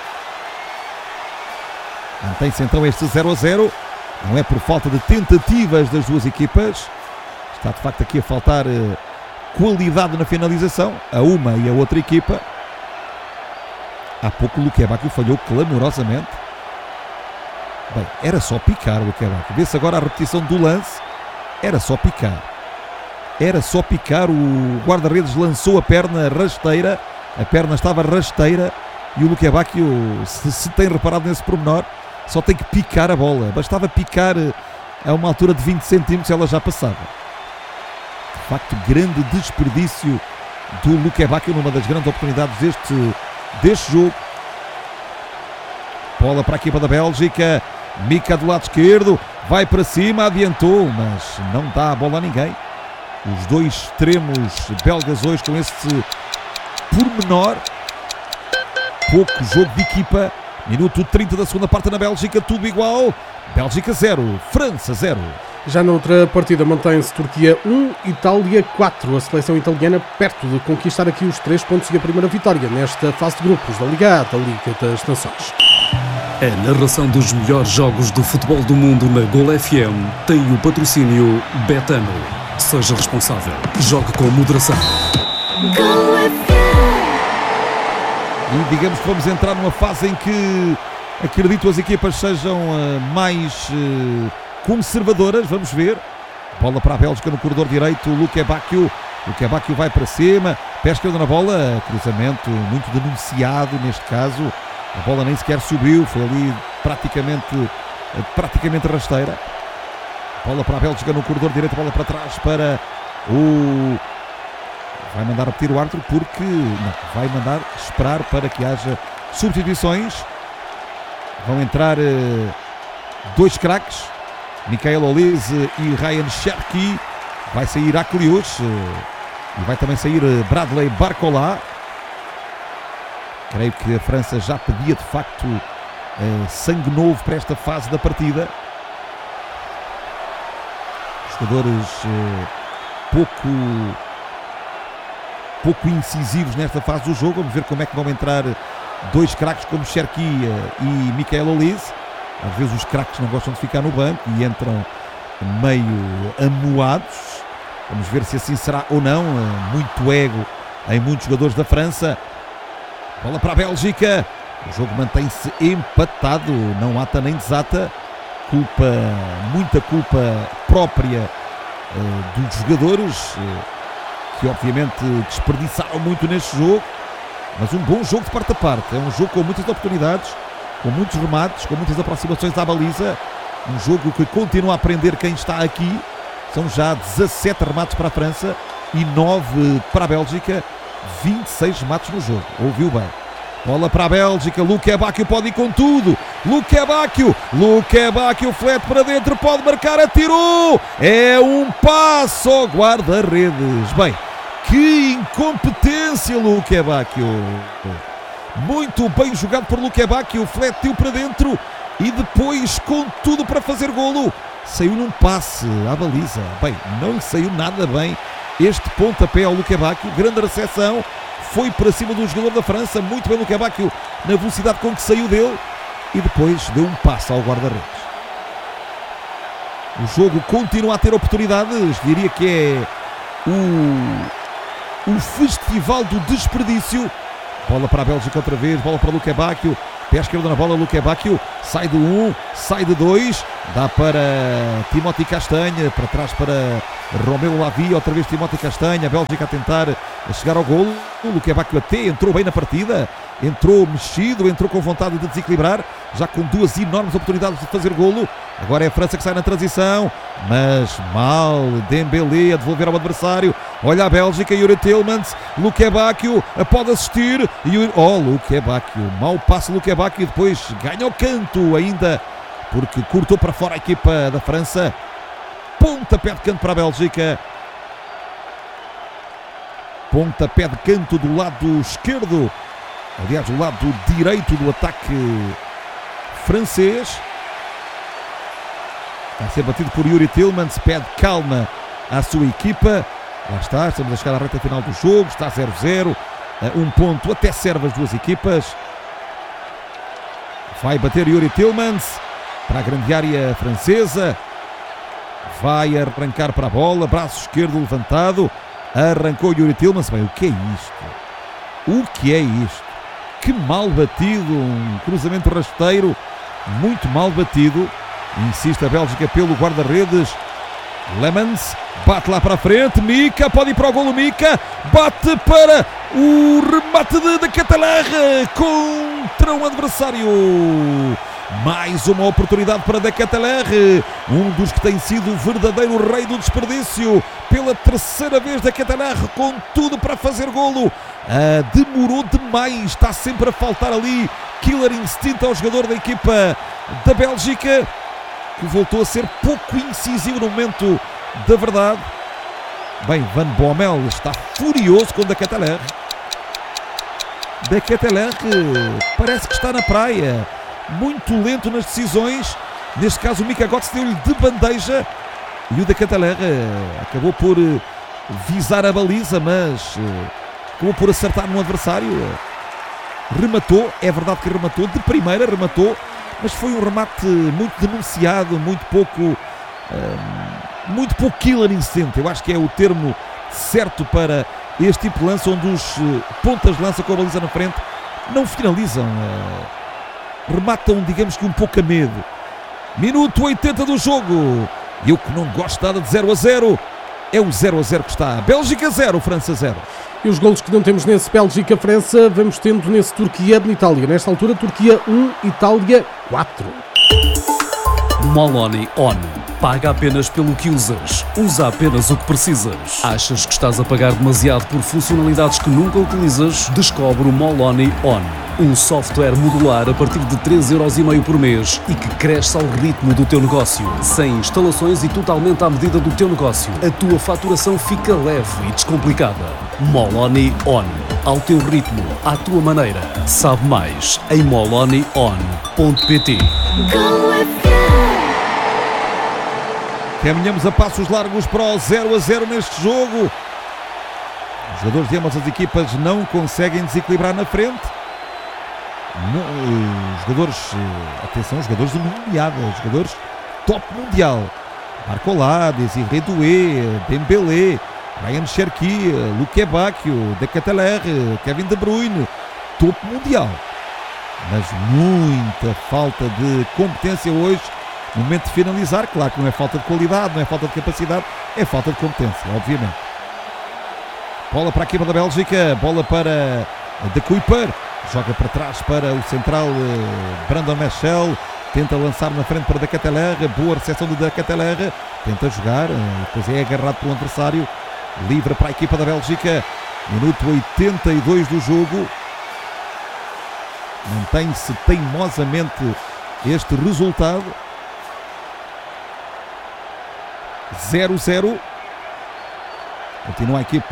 Mantém-se então este zero a zero, não é por falta de tentativas das duas equipas, está de facto aqui a faltar uh, qualidade na finalização, a uma e a outra equipa. Há pouco o Luque Bacchio falhou clamorosamente. Bem, era só picar o Luque Bacchio. Vê-se agora a repetição do lance. Era só picar. Era só picar. O guarda-redes lançou a perna rasteira. A perna estava rasteira. E o Luque Bacchio, se, se tem reparado nesse pormenor, só tem que picar a bola. Bastava picar a uma altura de vinte centímetros, ela já passava. De facto, grande desperdício do Luque Bacchio numa das grandes oportunidades deste, deste jogo. Bola para a equipa da Bélgica. Mika do lado esquerdo, vai para cima, adiantou, mas não dá a bola a ninguém. Os dois extremos belgas hoje com esse pormenor. Pouco jogo de equipa. Minuto trinta da segunda parte na Bélgica, tudo igual. Bélgica zero, França zero. Já na outra partida mantém-se Turquia um, Itália quatro. A seleção italiana perto de conquistar aqui os três pontos e a primeira vitória nesta fase de grupos da Liga A, da Liga das Nações. A narração dos melhores jogos do futebol do mundo na Gol F M tem o patrocínio Betano. Seja responsável. Jogue com moderação. Gol F M. E digamos que vamos entrar numa fase em que acredito as equipas sejam uh, mais uh, conservadoras. Vamos ver. Bola para a Bélgica no corredor direito. Luque Bacchio. Luque Bacchio vai para cima. Pé esquerdo na bola. Cruzamento muito denunciado neste caso. A bola nem sequer subiu. Foi ali praticamente, praticamente rasteira. Bola para a Bélgica no corredor direito. Bola para trás para o... Vai mandar repetir o árbitro porque... Não, vai mandar esperar para que haja substituições. Vão entrar uh, dois craques. Michael Olise e Ryan Cherki. Vai sair Aklius. Uh, e vai também sair uh, Bradley Barcola. Creio que a França já pedia de facto uh, sangue novo para esta fase da partida. Jogadores uh, pouco... pouco incisivos nesta fase do jogo. Vamos ver como é que vão entrar dois craques como Cherki e Michael Olise. Às vezes os craques não gostam de ficar no banco e entram meio amuados. Vamos ver se assim será ou não. Muito ego em muitos jogadores da França. Bola para a Bélgica. O jogo mantém-se empatado. Não ata nem desata. Culpa, muita culpa própria uh, dos jogadores. Uh, que obviamente desperdiçaram muito neste jogo, mas um bom jogo de parte a parte. É um jogo com muitas oportunidades, com muitos remates, com muitas aproximações à baliza. Um jogo que continua a aprender quem está aqui. São já dezassete remates para a França e nove para a Bélgica. vinte e seis remates no jogo. Ouviu bem. Bola para a Bélgica. Luque Bacchio pode ir com tudo. Luque Bacchio. Luque Bacchio. Flete para dentro. Pode marcar. Atirou. É um passo ao guarda-redes. Bem, que incompetência, Luque Bacchio. Muito bem jogado por Luque Bacchio. Fletiu para dentro e depois com tudo para fazer golo. Saiu num passe à baliza. Bem, não lhe saiu nada bem este pontapé ao Luque Bacchio. Grande recepção. Foi para cima do jogador da França. Muito bem Luque Bacchio na velocidade com que saiu dele. E depois deu um passe ao guarda-redes. O jogo continua a ter oportunidades. Diria que é o, o festival do desperdício. Bola para a Bélgica outra vez. Bola para Luque Bacchio. Pé esquerdo na bola, Luque Bacchio. Sai de um, sai de dois. Dá para Timóteo Castanha. Para trás para Romeu Lavia. Outra vez Timóteo Castanha. A Bélgica a tentar chegar ao golo. O Luque Bacchio até entrou bem na partida. Entrou mexido, entrou com vontade de desequilibrar. Já com duas enormes oportunidades de fazer golo. Agora é a França que sai na transição. Mas mal. Dembélé a devolver ao adversário. Olha a Bélgica. Yuri Tillmans. Luque Bacchio pode assistir. Yuri... Oh, Luque Bacchio. Mal passe Luque Bacchio. E depois ganha o canto ainda. Porque cortou para fora a equipa da França. Pontapé de canto para a Bélgica. Pontapé de canto do lado esquerdo. Aliás, o lado direito do ataque francês. Vai ser batido por Yuri Tillmans. Pede calma à sua equipa. Lá está, estamos a chegar à reta final do jogo. Está zero a zero. Um ponto até serve as duas equipas. Vai bater Yuri Tillmans para a grande área francesa. Vai arrancar para a bola. Braço esquerdo levantado. Arrancou Yuri Tillmans. Bem, o que é isto? O que é isto? Que mal batido. Um cruzamento rasteiro. Muito mal batido. Insiste a Bélgica pelo guarda-redes. Lemans bate lá para a frente. Mika pode ir para o golo. Mika bate para o remate de, de Catalan contra um adversário. Mais uma oportunidade para De Ketelaere, um dos que tem sido o verdadeiro rei do desperdício. Pela terceira vez De Ketelaere com tudo para fazer golo. Ah, demorou demais, está sempre a faltar ali killer instinto ao jogador da equipa da Bélgica, que voltou a ser pouco incisivo no momento da verdade. Bem, Van Bommel está furioso com De Ketelaere. De Ketelaere parece que está na praia, muito lento nas decisões. Neste caso o Mika Götze deu-lhe de bandeja e o De Ketelaere acabou por visar a baliza, mas acabou por acertar no adversário. Rematou, é verdade que rematou, de primeira rematou, mas foi um remate muito denunciado, muito pouco hum, muito pouco killer instinct. Eu acho que é o termo certo para este tipo de lance, onde os pontas de lança com a baliza na frente não finalizam, uh, rematam, digamos que um pouco a medo. Minuto oitenta do jogo. Eu que não gosto nada de zero a zero. É o zero a zero que está. Bélgica zero, França zero. E os golos que não temos nesse Bélgica-França, vamos tendo nesse Turquia-Itália. Nesta altura, Turquia um, Itália quatro. Moloni On. Paga apenas pelo que usas. Usa apenas o que precisas. Achas que estás a pagar demasiado por funcionalidades que nunca utilizas? Descobre o Moloni On. Um software modular a partir de três euros e meio por mês e que cresce ao ritmo do teu negócio. Sem instalações e totalmente à medida do teu negócio. A tua faturação fica leve e descomplicada. Moloni On. Ao teu ritmo, à tua maneira. Sabe mais em moloni on ponto pt. Caminhamos a passos largos para o zero a zero neste jogo. Os jogadores de ambas as equipas não conseguem desequilibrar na frente. Os jogadores, atenção, os jogadores do mundial, os jogadores top mundial. Barcola, Désiré Doué, Dembélé, Ryan Cherki, Luque Bacchio, De Ketelaere, Kevin De Bruyne, top mundial. Mas muita falta de competência hoje. No momento de finalizar, claro que não é falta de qualidade, não é falta de capacidade, é falta de competência, obviamente. Bola para a equipa da Bélgica, bola para De Kuyper, joga para trás para o central Brandon Michel, tenta lançar na frente para De Ketelaere, boa recepção de De Ketelaere, tenta jogar, depois é agarrado pelo adversário, livre para a equipa da Bélgica, minuto oitenta e dois do jogo, mantém-se teimosamente este resultado. zero a zero. Continua a equipa,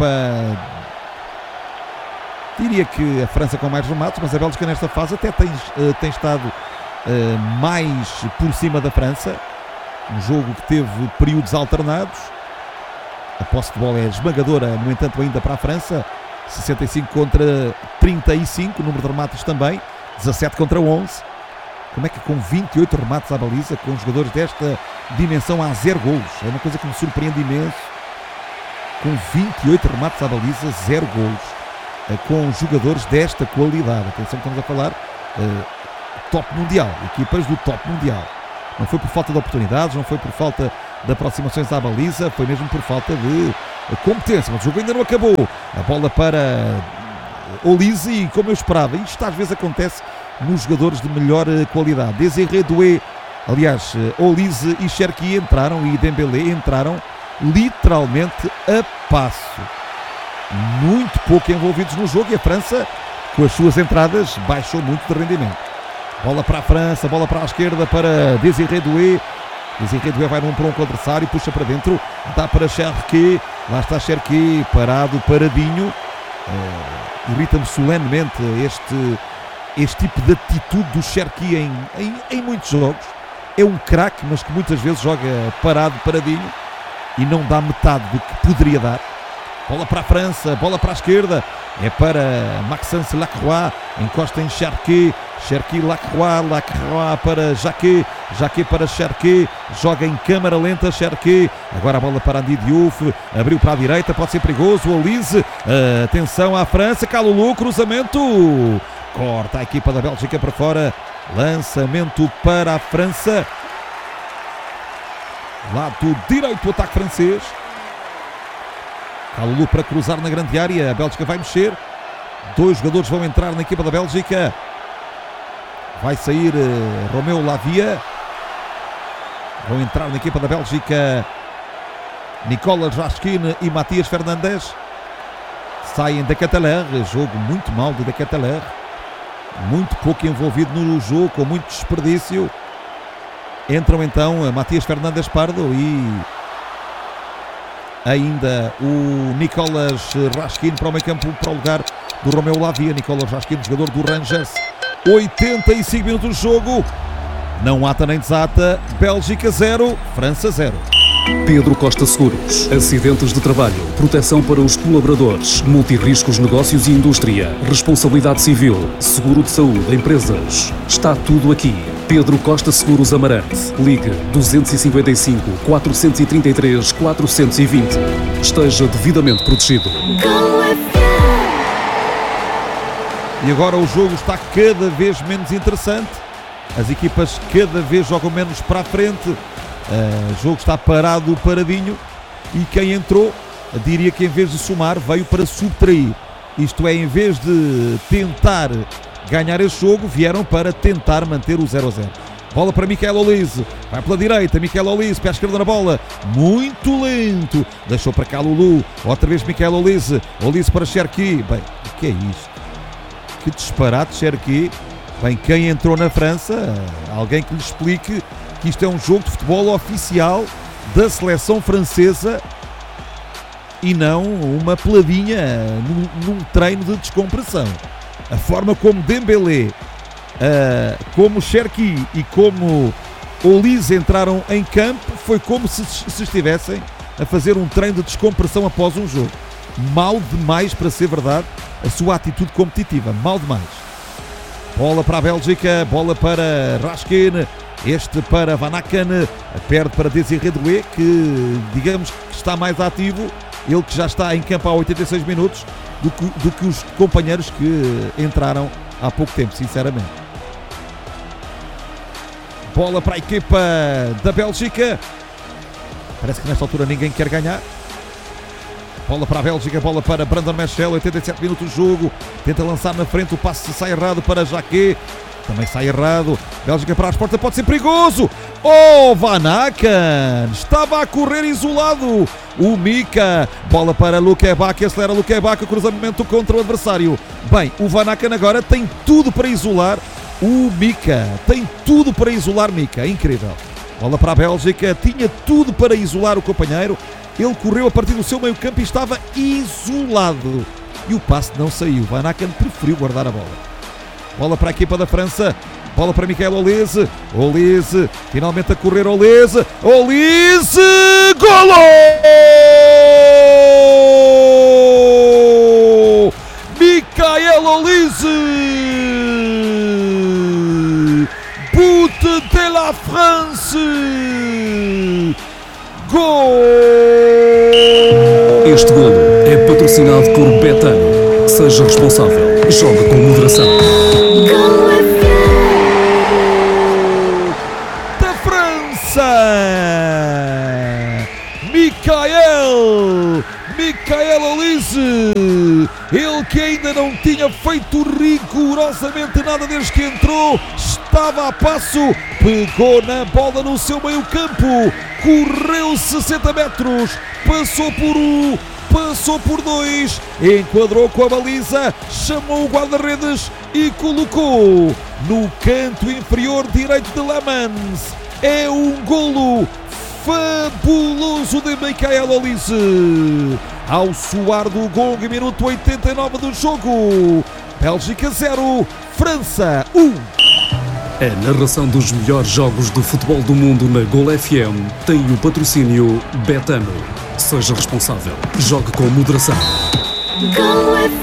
diria que a França com mais remates, mas a Bélgica nesta fase até tem, uh, tem estado uh, mais por cima da França. Um jogo que teve períodos alternados. A posse de bola é esmagadora, no entanto, ainda para a França. sessenta e cinco contra trinta e cinco, o número de remates também. dezassete contra onze. Como é que com vinte e oito remates à baliza, com jogadores desta dimensão há zero golos. É uma coisa que me surpreende imenso. Com vinte e oito remates à baliza, zero golos. Com jogadores desta qualidade. Atenção que estamos a falar uh, top mundial. Equipas do top mundial. Não foi por falta de oportunidades, não foi por falta de aproximações à baliza, foi mesmo por falta de competência. Mas o jogo ainda não acabou. A bola para Olise e como eu esperava. Isto às vezes acontece nos jogadores de melhor qualidade. Désiré Doué, aliás, Olise e Cherki entraram e Dembélé entraram literalmente a passo. Muito pouco envolvidos no jogo e a França, com as suas entradas, baixou muito de rendimento. Bola para a França, bola para a esquerda para Désiré Doué. Désiré Doué vai num para um com o adversário, puxa para dentro, dá para Cherki. Lá está Cherki, parado, paradinho. Uh, irrita-me solenemente este, este tipo de atitude do Cherki em, em, em muitos jogos. É um craque, mas que muitas vezes joga parado, paradinho e não dá metade do que poderia dar. Bola para a França, bola para a esquerda, é para Maxence Lacroix, encosta em Cherki, Cherki Lacroix, Lacroix para Jacquet, Jacquet para Cherki, joga em câmara lenta Cherki, agora a bola para Andy Diouf, abriu para a direita, pode ser perigoso, Olise, uh, atenção à França, Kalulu, cruzamento, corta a equipa da Bélgica para fora, lançamento para a França, lado direito, o ataque francês. Kalulu para cruzar na grande área, a Bélgica vai mexer, dois jogadores vão entrar na equipa da Bélgica, vai sair uh, Romeu Lavia, vão entrar na equipa da Bélgica Nicolas Raskin e Matias Fernandes, saem da Cataler, jogo muito mal de da Cataler, muito pouco envolvido no jogo, com muito desperdício, entram então Matias Fernandes Pardo e ainda o Nicolas Raskin para o meio campo, para o lugar do Romeu Lavia. Nicolas Raskin, jogador do Rangers. oitenta e cinco minutos de jogo. Não ata nem desata. Bélgica zero, França zero. Pedro Costa Seguros. Acidentes de trabalho, proteção para os colaboradores, multirriscos negócios e indústria, responsabilidade civil, seguro de saúde, empresas. Está tudo aqui. Pedro Costa Seguros Amarante. Ligue dois cinco cinco, quatro três três, quatro dois zero. Esteja devidamente protegido. E agora o jogo está cada vez menos interessante. As equipas cada vez jogam menos para a frente. Uh, o jogo está parado, paradinho. E quem entrou, diria que em vez de somar, veio para subtrair. Isto é, em vez de tentar ganhar este jogo, vieram para tentar manter o zero a zero. Bola para Michael Olise, vai pela direita, Michael Olise, pé esquerdo na bola, muito lento, deixou para Kalulu, outra vez Michael Olise, Olise para Cherki. Bem, o que é isto? Que disparate, Cherki. Bem, quem entrou na França, alguém que lhe explique que isto é um jogo de futebol oficial da seleção francesa e não uma peladinha num, num treino de descompressão. A forma como Dembélé, uh, como Cherki e como Olise entraram em campo foi como se, se estivessem a fazer um treino de descompressão após um jogo. Mal demais para ser verdade a sua atitude competitiva, mal demais. Bola para a Bélgica, bola para Raskin, este para Van Aken, perde para Désiré Doué, que digamos que está mais ativo, ele que já está em campo há oitenta e seis minutos, do que, do que os companheiros que entraram há pouco tempo, sinceramente. Bola para a equipa da Bélgica, parece que nesta altura ninguém quer ganhar. Bola para a Bélgica, bola para Brandon Michel, oitenta e sete minutos de jogo, tenta lançar na frente, o passe sai errado para Jacquet, também sai errado, Bélgica para as portas, pode ser perigoso, oh, Van Aken, estava a correr isolado, o Mika, bola para Luque Backe, acelera Luque Backe, cruzamento contra o adversário, bem, o Van Aken agora tem tudo para isolar o Mika, tem tudo para isolar Mika, incrível, bola para a Bélgica, tinha tudo para isolar o companheiro, ele correu a partir do seu meio campo e estava isolado. E o passe não saiu. Van Aken preferiu guardar a bola. Bola para a equipa da França. Bola para Michael Olise. Olise. Finalmente a correr Olise. Olise. Golo! Michael Olise. But de la France. patrocinado por Betano. Seja responsável. Jogue com moderação. Go F Da França, Michael, Michael Olise, ele que ainda não tinha feito rigorosamente nada desde que entrou, estava a passo, pegou na bola no seu meio campo, correu sessenta metros, passou por um, passou por dois, enquadrou com a baliza, chamou o guarda-redes e colocou no canto inferior direito de Lemans. É um golo fabuloso de Michael Olise. Ao soar do gong, minuto oitenta e nove do jogo. Bélgica zero, França um. A narração dos melhores jogos do futebol do mundo na Gol F M tem o patrocínio Betano. Seja responsável. Jogue com moderação. Go F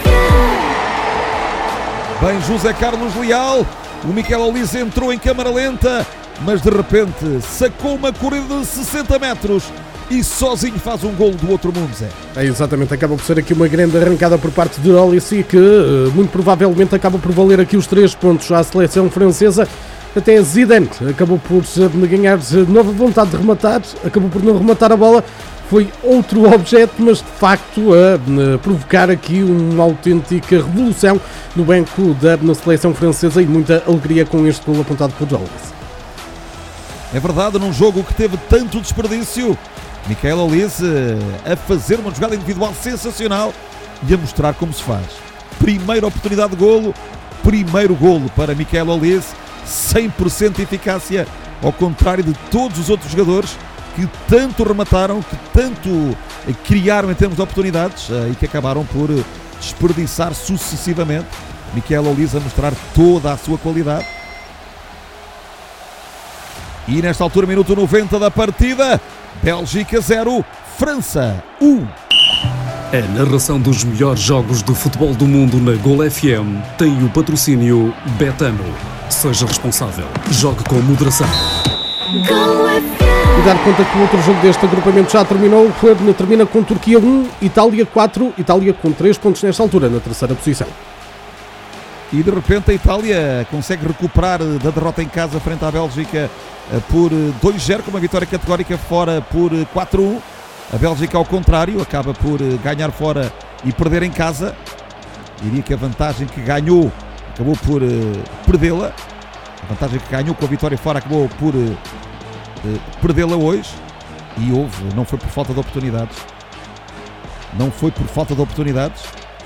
Bem, José Carlos Leal, o Michael Olise entrou em câmara lenta, mas de repente sacou uma corrida de sessenta metros e sozinho faz um golo do outro mundo, Zé. É, exatamente, acaba por ser aqui uma grande arrancada por parte de Olise, que muito provavelmente acaba por valer aqui os três pontos à seleção francesa. Até Zidane acabou por ganhar nova vontade de rematar, acabou por não rematar a bola. Foi outro objeto, mas de facto a, a provocar aqui uma autêntica revolução no banco da na seleção francesa, e muita alegria com este golo apontado por Olise. É verdade, num jogo que teve tanto desperdício, Michael Olise a fazer uma jogada individual sensacional e a mostrar como se faz. Primeira oportunidade de golo, primeiro golo para Michael Olise, cem por cento de eficácia, ao contrário de todos os outros jogadores que tanto remataram, que tanto criaram em termos de oportunidades e que acabaram por desperdiçar sucessivamente. Michael Olise a mostrar toda a sua qualidade. E nesta altura, minuto noventa da partida, Bélgica zero, França um. A narração dos melhores jogos do futebol do mundo na Gol F M tem o patrocínio Betano. Seja responsável. Jogue com moderação. Go F E dar conta que o outro jogo deste agrupamento já terminou, termina com Turquia um, Itália quatro, Itália com três pontos nesta altura, na terceira posição. E de repente a Itália consegue recuperar da derrota em casa frente à Bélgica por dois zero, com uma vitória categórica fora por quatro a um. A Bélgica, ao contrário, acaba por ganhar fora e perder em casa. Diria que a vantagem que ganhou acabou por perdê-la. A vantagem que ganhou com a vitória fora acabou por perdê-la hoje. E houve, não foi por falta de oportunidades. Não foi por falta de oportunidades.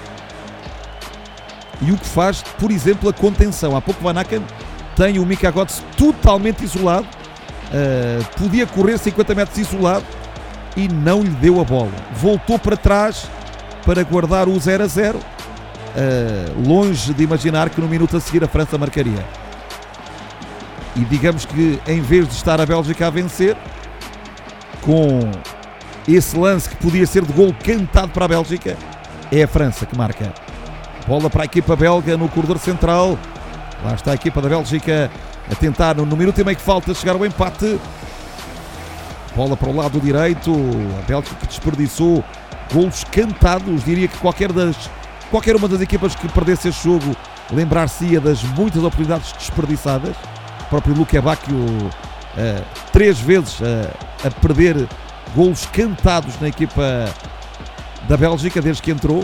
E o que faz, por exemplo, a contenção. Há pouco Van Aken tem o Mika Götze totalmente isolado, uh, podia correr cinquenta metros isolado e não lhe deu a bola. Voltou para trás para guardar o zero a zero, uh, longe de imaginar que no minuto a seguir a França marcaria. E digamos que em vez de estar a Bélgica a vencer, com esse lance que podia ser de golo cantado para a Bélgica, é a França que marca. Bola para a equipa belga no corredor central. Lá está a equipa da Bélgica a tentar, no minuto e meio que falta, chegar ao empate. Bola para o lado direito. A Bélgica que desperdiçou golos cantados. Diria que qualquer, das, qualquer uma das equipas que perdesse este jogo lembrar-se-ia das muitas oportunidades desperdiçadas. O próprio Luque Bacchio uh, três vezes uh, a perder golos cantados na equipa da Bélgica desde que entrou.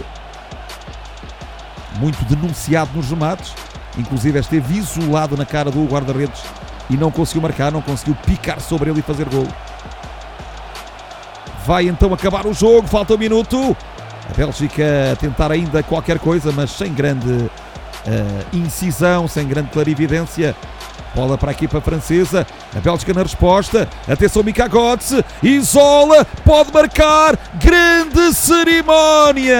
Muito denunciado nos remates, inclusive esteve isolado na cara do guarda-redes e não conseguiu marcar, não conseguiu picar sobre ele e fazer golo. Vai então acabar o jogo, falta um minuto. A Bélgica a tentar ainda qualquer coisa, mas sem grande uh, incisão, sem grande clarividência. Bola para a equipa francesa, a Bélgica na resposta, atenção Mika Götze, isola, pode marcar, grande cerimónia!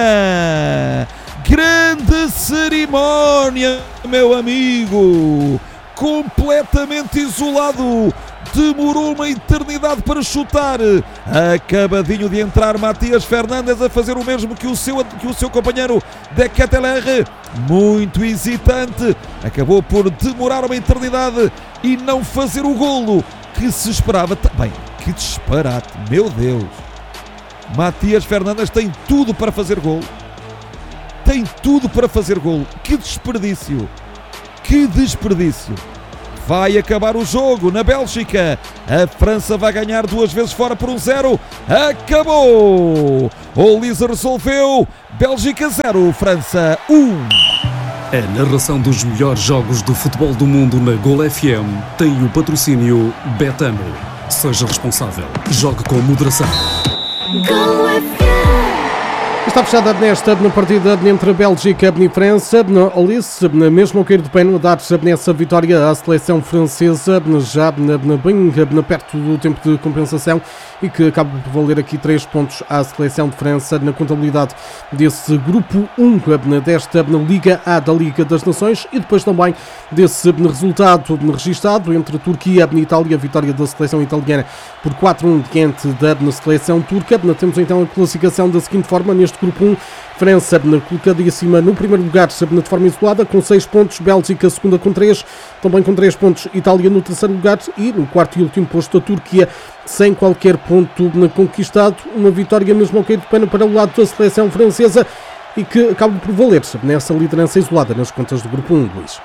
Grande cerimónia, meu amigo, completamente isolado, demorou uma eternidade para chutar, acabadinho de entrar Matías Fernandes a fazer o mesmo que o seu, que o seu companheiro De Ketelaere, muito hesitante, acabou por demorar uma eternidade e não fazer o golo que se esperava. Bem, que disparate, meu Deus, Matías Fernandes tem tudo para fazer golo. tem tudo para fazer golo. Que desperdício! Que desperdício! Vai acabar o jogo na Bélgica. A França vai ganhar duas vezes fora por um zero. Acabou! O Lisa resolveu. Bélgica zero, França um. A narração dos melhores jogos do futebol do mundo na Gol F M tem o patrocínio Betano. Seja responsável. Jogue com moderação. Go F M. Está fechada nesta na partida entre Bélgica e França. Alice, mesmo ao cair do pano, a dar nessa vitória à seleção francesa, já bem perto do tempo de compensação, e que acaba por valer aqui três pontos à seleção de França na contabilidade desse grupo um desta Liga A da Liga das Nações, e depois também desse resultado registado entre Turquia e Itália, a vitória da seleção italiana por quatro a um diante da seleção turca. Temos então a classificação da seguinte forma neste grupo um: França colocadíssima no primeiro lugar de forma isolada com seis pontos, Bélgica segunda com três, também com três pontos Itália no terceiro lugar, e no quarto e último posto a Turquia sem qualquer ponto conquistado. Uma vitória mesmo ao cair de pena para o lado da seleção francesa, e que acaba por valer nessa liderança isolada nas contas do grupo um, Luís.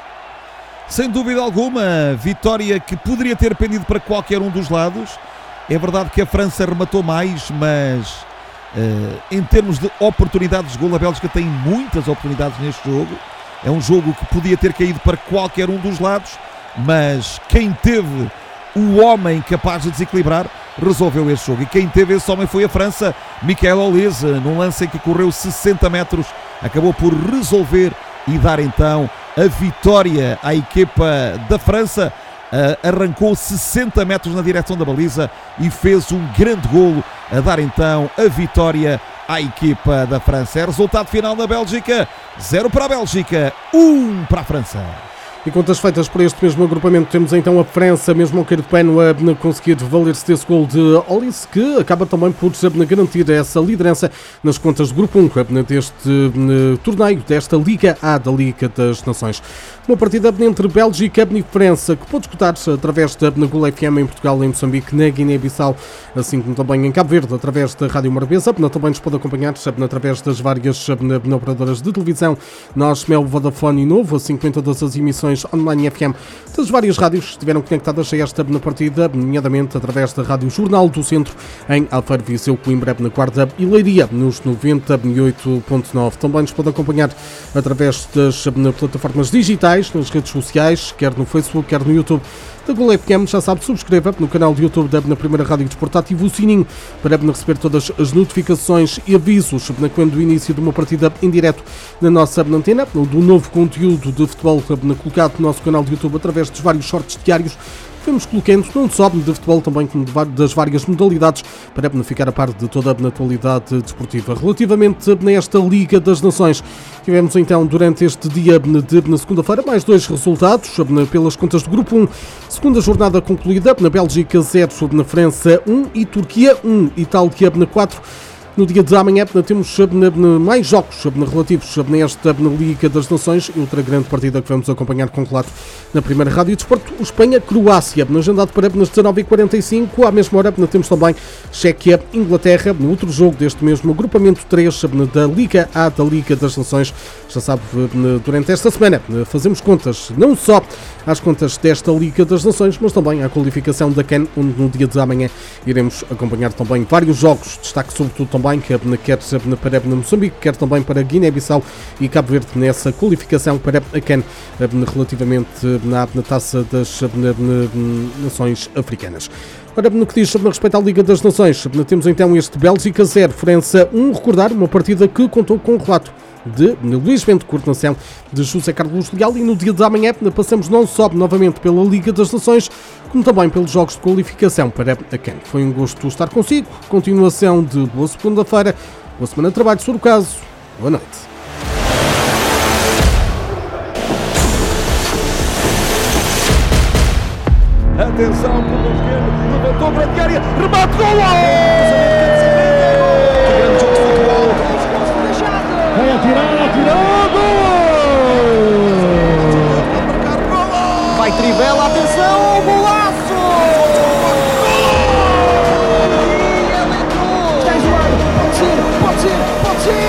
Sem dúvida alguma, vitória que poderia ter pendido para qualquer um dos lados. É verdade que a França rematou mais, mas uh, em termos de oportunidades de golo, a Bélgica tem muitas oportunidades neste jogo. É um jogo que podia ter caído para qualquer um dos lados, mas quem teve o homem capaz de desequilibrar resolveu este jogo. E quem teve esse homem foi a França. Michael Olise, num lance em que correu sessenta metros, acabou por resolver e dar então a vitória à equipa da França. Uh, arrancou sessenta metros na direção da baliza e fez um grande golo a dar então a vitória à equipa da França. É resultado final na Bélgica, zero para a Bélgica, um para a França. E contas feitas por este mesmo agrupamento, temos então a França, mesmo ao cair de pano, a conseguir valer-se desse gol de Olise, que acaba também por garantir essa liderança nas contas do grupo um deste torneio, desta Liga A da Liga das Nações. Uma partida entre Bélgica e França, que pode escutar através da Gol F M em Portugal, em Moçambique, na Guiné-Bissau, assim como também em Cabo Verde, através da Rádio Morabeza. Também nos pode acompanhar através das várias operadoras de televisão, nós, Mel, Vodafone e Novo, assim como em todas as emissões online F M das várias rádios que estiveram conectadas a esta na partida, nomeadamente através da Rádio Jornal do Centro, em Alfaro, Viseu, Coimbra, na Guarda e Leiria, nos noventa e oito ponto nove. Também nos pode acompanhar através das plataformas digitais, nas redes sociais, quer no Facebook, quer no YouTube da Gol F M. Já sabe, subscreva no canal de YouTube da na Primeira Rádio Desporto, ative o sininho para receber todas as notificações e avisos quando o início de uma partida em direto na nossa antena, do novo conteúdo de futebol colocado no nosso canal de YouTube através dos vários shorts diários. Vamos colocando não só de futebol, também como das várias modalidades, para ficar a par de toda a atualidade desportiva. Relativamente a esta Liga das Nações, tivemos então durante este dia de na segunda-feira mais dois resultados pelas contas do grupo um. Segunda jornada concluída, na Bélgica zero, na França um e Turquia um, Itália quatro. No dia de amanhã temos mais jogos relativos nesta Liga das Nações e outra grande partida que vamos acompanhar com relato na Primeira Rádio Desporto, o Espanha-Croácia, agendado para as dezenove e quarenta e cinco. À mesma hora temos também Chequia-Inglaterra, no outro jogo deste mesmo agrupamento três da Liga A da Liga das Nações. Já sabe, durante esta semana fazemos contas não só às contas desta Liga das Nações, mas também à qualificação da CAN, onde no dia de amanhã iremos acompanhar também vários jogos, destaque sobretudo também quer para Moçambique, quer também para Guiné-Bissau e Cabo Verde nessa qualificação para a CAN relativamente na, na Taça das na, na, Nações Africanas. Ora, no que diz a respeito à Liga das Nações, temos então este Bélgica zero, França um, recordar uma partida que contou com o relato de Luís Bento, coordenação de José Carlos Leal, e no dia de amanhã passamos não só novamente pela Liga das Nações, como também pelos jogos de qualificação para a CAN. Foi um gosto estar consigo, continuação de boa segunda-feira, boa semana de trabalho, se for o caso, boa noite. Atenção, por o esquerdo, levantou para a área, remate, gol! Vai atirar, atirou, gol! Vai Trivela, atenção, gol!